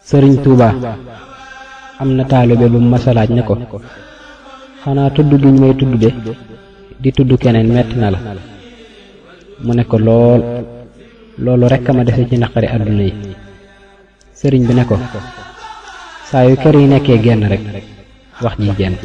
sëriñ Tuuba am na taalibe bu masalaaj ne ko xanaa tudd gi ñu may tudd de di tudd keneen metti na la mu ne ko loolu rekk a ma dese ci naqari àdduna yi. sëriñ bi ne ko saa yu kër yi nekkee genn rek wax ji jenn.